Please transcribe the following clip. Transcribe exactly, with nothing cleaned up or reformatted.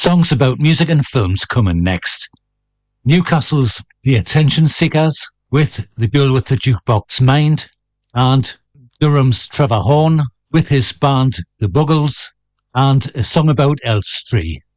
Songs about music and films coming next. Newcastle's The Attention Seekers with The Girl with the Jukebox Mind, and Durham's Trevor Horn with his band The Buggles and a song about Elstree.